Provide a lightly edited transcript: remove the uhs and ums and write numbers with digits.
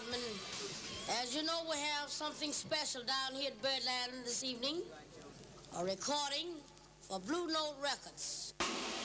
gentlemen, as you know, we have something special down here at Birdland this evening. A recording for Blue Note Records.